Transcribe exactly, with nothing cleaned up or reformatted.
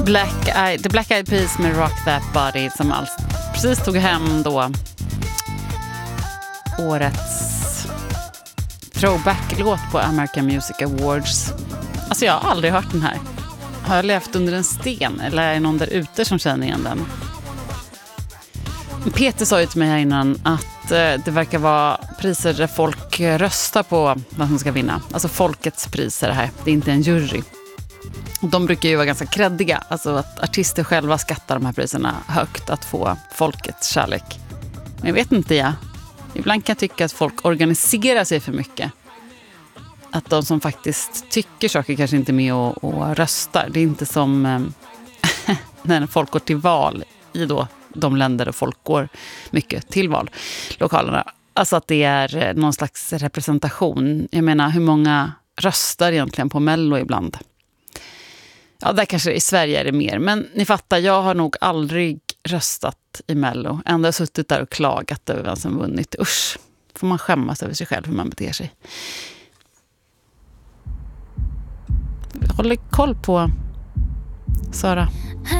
Black Eye, The Black Eyed Peas med Rock That Body som alltså precis tog hem då årets throwback-låt på American Music Awards. Alltså jag har aldrig hört den här. Har jag levt under en sten eller är det någon där ute som känner igen den? Peter sa ju till mig här innan att eh, det verkar vara priser där folk röstar på vad som ska vinna. Alltså folkets priser här. Det är inte en jury. De brukar ju vara ganska kreddiga. Alltså att artister själva skattar de här priserna högt att få folkets kärlek. Men jag vet inte jag. Ibland kan jag tycka att folk organiserar sig för mycket. Att de som faktiskt tycker saker kanske inte är med och, och röstar. Det är inte som eh, när folk går till val i då de länder där folk går mycket till vallokalerna. Alltså att det är någon slags representation. Jag menar, hur många röstar egentligen på Mello ibland? Ja, där kanske i Sverige är det mer. Men ni fattar, jag har nog aldrig röstat i Mello. Ändå har jag suttit där och klagat över vem som vunnit. Usch, får man skämmas över sig själv hur man beter sig. Jag håller koll på Sara.